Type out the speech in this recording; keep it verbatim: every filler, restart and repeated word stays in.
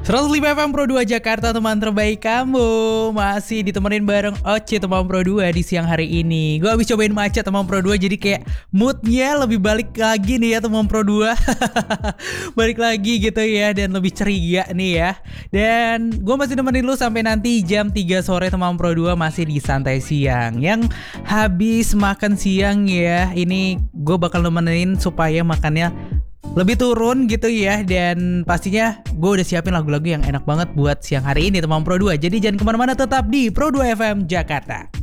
seratus lima F M Pro dua Jakarta, teman terbaik kamu. Masih ditemenin bareng Oce teman Pro dua di siang hari ini. Gue habis cobain matcha teman Pro dua, jadi kayak moodnya lebih balik lagi nih ya teman Pro dua. Balik lagi gitu ya, dan lebih ceria nih ya. Dan gue masih nemenin lu sampai nanti jam tiga sore teman Pro dua, masih di Santai Siang. Yang habis makan siang ya, ini gue bakal nemenin supaya makannya lebih turun gitu ya. Dan pastinya gue udah siapin lagu-lagu yang enak banget buat siang hari ini teman Pro dua. Jadi jangan kemana-mana, tetap di Pro dua F M Jakarta.